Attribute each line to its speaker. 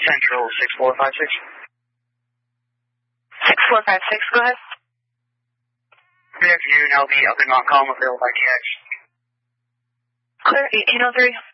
Speaker 1: Central 6456.
Speaker 2: 6456, go ahead.
Speaker 1: Good afternoon, LB up in Montcalm, available by DX.
Speaker 2: Clear, 1803.